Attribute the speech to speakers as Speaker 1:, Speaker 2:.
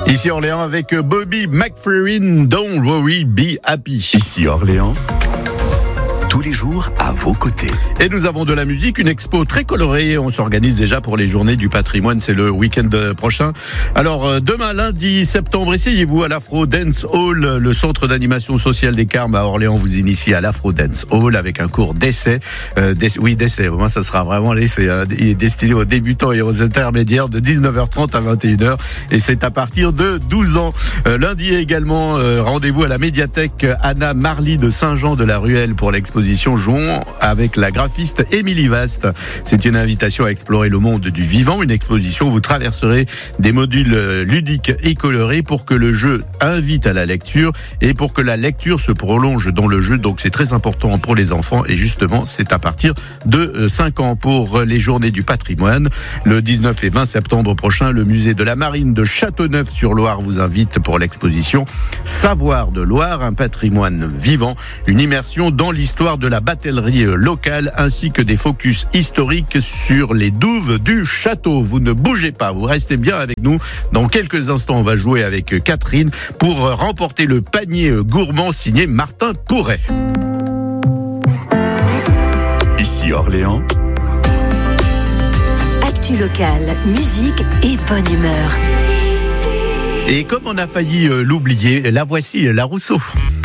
Speaker 1: Ici Orléans avec Bobby McFerrin, Don't Worry, Be Happy.
Speaker 2: Ici Orléans, tous les jours à vos côtés.
Speaker 1: Et nous avons de la musique, une expo très colorée. On s'organise déjà pour les journées du patrimoine. C'est le week-end prochain. Alors, demain, lundi, septembre, essayez-vous à l'Afro Dance Hall. Le centre d'animation sociale des Carmes à Orléans vous initie à l'Afro Dance Hall avec un cours d'essai. D'essai. Au moins, ça sera vraiment l'essai. Il est destiné aux débutants et aux intermédiaires de 19h30 à 21h. Et c'est à partir de 12 ans. Lundi également, rendez-vous à la médiathèque Anna Marly de Saint-Jean de la Ruelle pour l'exposition Jouons avec la graphiste Émilie Vaste. C'est une invitation à explorer le monde du vivant, une exposition où vous traverserez des modules ludiques et colorés pour que le jeu invite à la lecture et pour que la lecture se prolonge dans le jeu. Donc c'est très important pour les enfants et justement c'est à partir de 5 ans pour les journées du patrimoine. Le 19 et 20 septembre prochain, le musée de la Marine de Châteauneuf-sur-Loire vous invite pour l'exposition Savoir de Loire, un patrimoine vivant, une immersion dans l'histoire de la batellerie locale ainsi que des focus historiques sur les douves du château. Vous ne bougez pas, vous restez bien avec nous. Dans quelques instants, on va jouer avec Catherine pour remporter le panier gourmand signé Martin Pourret.
Speaker 2: Ici Orléans,
Speaker 3: actu locale, musique et bonne humeur.
Speaker 1: Et comme on a failli l'oublier, la voici, la Rousseau.